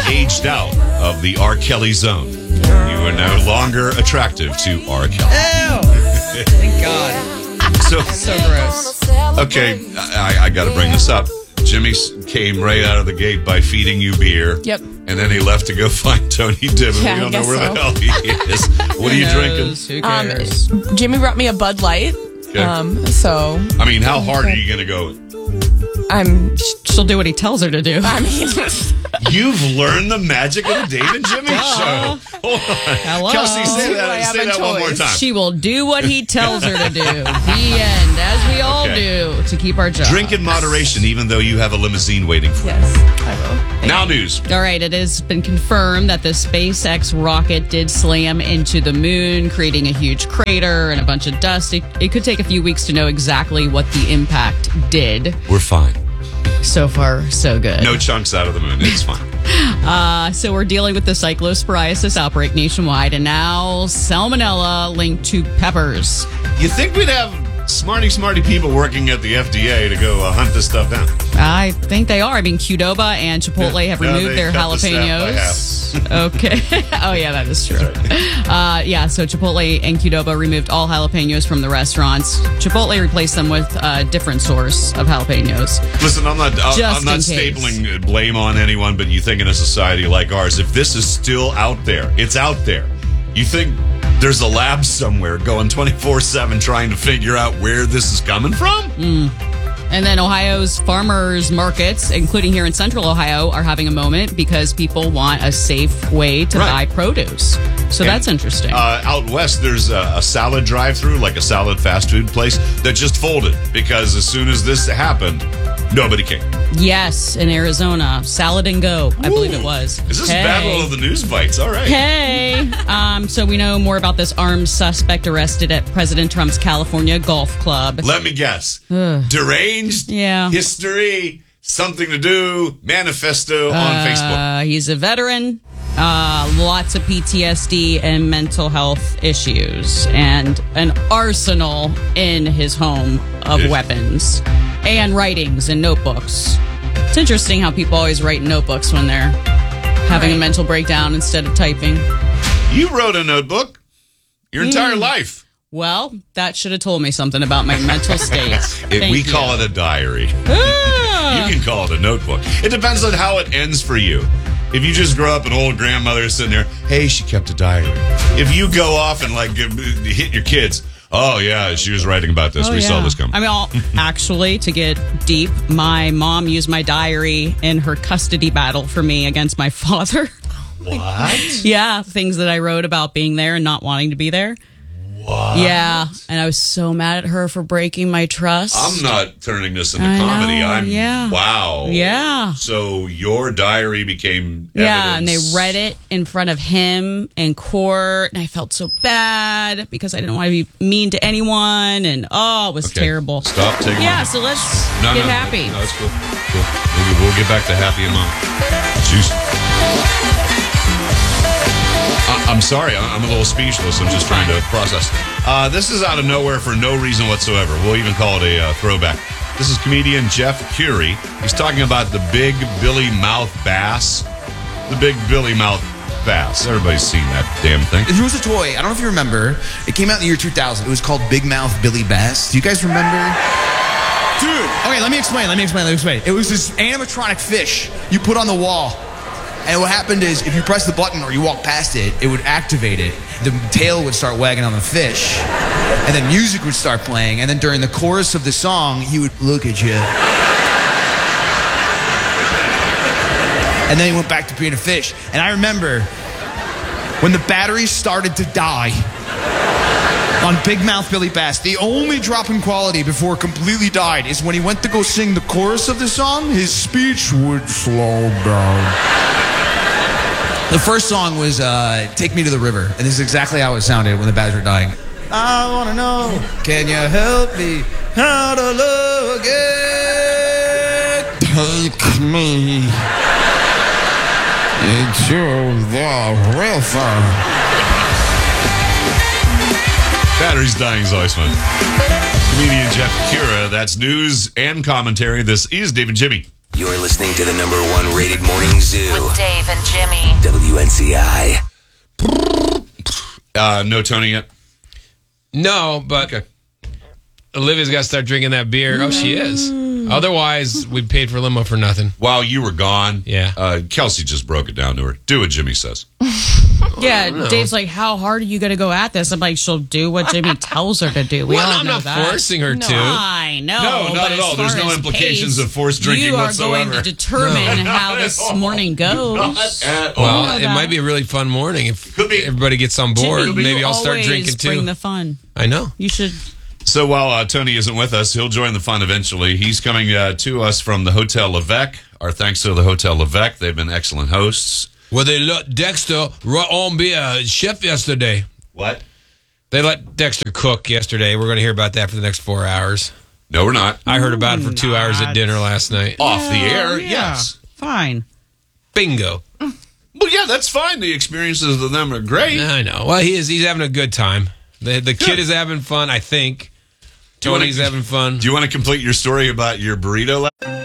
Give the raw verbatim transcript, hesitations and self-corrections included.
aged out of the R. Kelly zone. You are no longer attractive to R. Kelly. Ew. Thank God. So, So gross. okay, I, I got to bring this up. Jimmy came right out of the gate by feeding you beer. Yep. And then he left to go find Tony Dibbin. Yeah, we I don't know guess where so. the hell he is. What are you Who drinking? knows? Who Um, cares? Jimmy brought me a Bud Light. Okay. Um, so I mean, how hard are you going to go? I'm. She'll do what he tells her to do. I mean, You've learned the magic of the Dave and Jimmy show. Hold on. Hello. Kelsey, say Do that, I have say a that one more choice? time. She will do what he tells her to do. The end, as we all Okay. do, to keep our job. Drink in moderation, even though you have a limousine waiting for you. yes, I will. Now news. All right, it has been confirmed that the SpaceX rocket did slam into the moon, creating a huge crater and a bunch of dust. It, it could take a few weeks to know exactly what the impact did. We're fine. So far, so good. No chunks out of the moon. It's fine. Uh, so we're dealing with the cyclosporiasis outbreak nationwide, and now salmonella linked to peppers. You think we'd have smarty, smarty people working at the F D A to go uh, hunt this stuff down? I think they are. I mean, Qdoba and Chipotle Yeah. have No, removed they their cut the staff by jalapenos. Okay. Oh, yeah, that is true. Uh, yeah, so Chipotle and Qdoba removed all jalapenos from the restaurants. Chipotle replaced them with a different source of jalapenos. Listen, I'm not. Just I'm not in case. stapling blame on anyone, but you think in a society like ours, if this is still out there, it's out there. You think there's a lab somewhere going twenty-four seven trying to figure out where this is coming from? Mm. And then Ohio's farmers markets, including here in central Ohio, are having a moment because people want a safe way to Right. buy produce. So And, that's interesting. Uh, out west, there's a, a salad drive-through, like a salad fast food place, that just folded because as soon as this happened, nobody came. Yes, in Arizona, Salad and Go, I believe it was. Is this Hey. Battle of the News Bites? All right. Hey, um, so we know more about this armed suspect arrested at President Trump's California golf club. Let me guess. Deranged? Yeah. History? Something to do? Manifesto on Facebook. Uh, he's a veteran, uh, lots of P T S D and mental health issues, and an arsenal in his home of Yes. weapons and writings and notebooks. It's interesting how people always write in notebooks when they're having a Right. mental breakdown instead of typing. You wrote a notebook your entire Mm. life. Well, that should have told me something about my mental state. If Thank we you. call it a diary. Ah. You can call it a notebook. It depends on how it ends for you. If you just grow up an old grandmother sitting there, hey, she kept a diary. If you go off and like give- hit your kids, oh yeah, she was writing about this. Oh, we saw yeah. this coming. I mean, I'll, actually, to get deep, my mom used my diary in her custody battle for me against my father. What? Yeah, things that I wrote about being there and not wanting to be there. What? Yeah, and I was so mad at her for breaking my trust. I'm not turning this into I comedy. know, I'm yeah. wow. Yeah. So your diary became Yeah, and they evidence. read it in front of him in court, and I felt so bad because I didn't want to be mean to anyone, and oh, it was Okay. terrible. Stop taking. Yeah, so let's No, get no, happy. No, that's cool. Cool. We'll, we'll get back to happy in a moment. Juice. I- I'm sorry, I- I'm a little speechless. I'm just trying to process. Uh, this is out of nowhere for no reason whatsoever. We'll even call it a uh, throwback. This is comedian Jeff Curie. He's talking about the big Billy Mouth bass. The big Billy Mouth bass. Everybody's seen that damn thing. There was a toy. I don't know if you remember. It came out in the year two thousand. It was called Big Mouth Billy Bass. Do you guys remember? Dude. Okay, let me explain. Let me explain. Let me explain. It was this animatronic fish you put on the wall. And what happened is if you press the button or you walk past it, it would activate it. The tail would start wagging on the fish. And then music would start playing. And then during the chorus of the song, he would look at you. And then he went back to being a fish. And I remember when the batteries started to die on Big Mouth Billy Bass, the only drop in quality before it completely died is when he went to go sing the chorus of the song, his speech would slow down. The first song was uh, Take Me to the River, and this is exactly how it sounded when the batteries were dying. I want to know, can you help me how to love again? Take me into the river. Batteries dying is always fun. Comedian Jeff Cura. That's news and commentary. This is Dave and Jimmy. You're listening to the number one rated morning zoo. With Dave and Jimmy. W N C I. Uh, no Tony yet? No, but Okay. Olivia's got to start drinking that beer. Oh, she is. Otherwise, we paid for limo for nothing. While you were gone, Yeah. uh, Kelsey just broke it down to her. Do what Jimmy says. Yeah, Dave's like, how hard are you going to go at this? I'm like, she'll do what Jimmy tells her to do. We Well, all I'm know not that. forcing her to. I know. No, not but at as all. There's far no as implications pace, of forced drinking you are whatsoever. going to determine how this morning goes. At all. Well, know it that. might be a really fun morning if Could be. everybody gets on board. Jimmy, Maybe you I'll start always drinking too. Bring the fun. I know. You should. So while uh, Tony isn't with us, he'll join the fun eventually. He's coming uh, to us from the Hotel Levesque. Our thanks to the Hotel Levesque. They've been excellent hosts. Well, they let Dexter right on be a chef yesterday. What? They let Dexter cook yesterday. We're going to hear about that for the next four hours. No, we're not. I heard about it for two hours at dinner last night. Off the air, Oh, yeah. yes. Fine. Bingo. Well, yeah, that's fine. The experiences of them are great. I know. Well, he is. He's having a good time. The the Good. kid is having fun. I think. Do you wanna- Tony's having fun. Do you want to complete your story about your burrito?